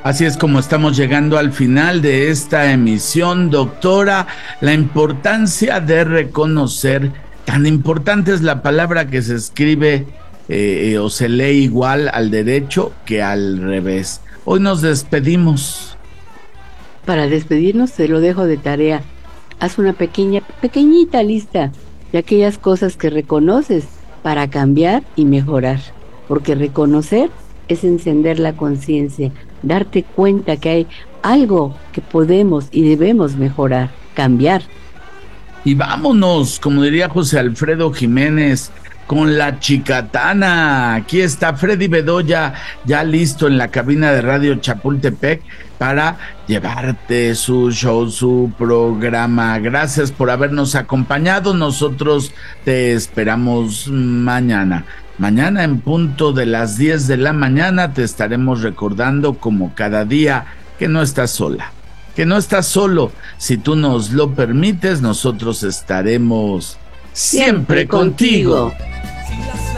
Así es como estamos llegando al final de esta emisión, doctora. La importancia de reconocer, tan importante es la palabra que se escribe o se lee igual al derecho que al revés. Hoy nos despedimos. Para despedirnos, te lo dejo de tarea. Haz una pequeñita lista de aquellas cosas que reconoces para cambiar y mejorar. Porque reconocer es encender la conciencia, darte cuenta que hay algo que podemos y debemos mejorar, cambiar. Y vámonos, como diría José Alfredo Jiménez, con la chicatana. Aquí está Freddy Bedoya, ya listo en la cabina de Radio Chapultepec para llevarte su show, su programa. Gracias por habernos acompañado. Nosotros te esperamos mañana. Mañana en punto de las 10 de la mañana te estaremos recordando como cada día que no estás sola, que no estás solo. Si tú nos lo permites, nosotros estaremos siempre contigo.